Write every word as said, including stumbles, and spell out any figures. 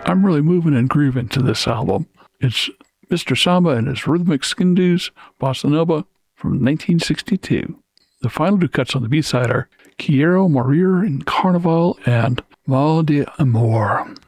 I'm really moving and grooving to this album. It's Mister Samba and his Rhythmic Skindoos, Bossa Nova, from nineteen sixty-two. The final two cuts on the B-side are Quiero Morir in Carnival and Mal de Amor.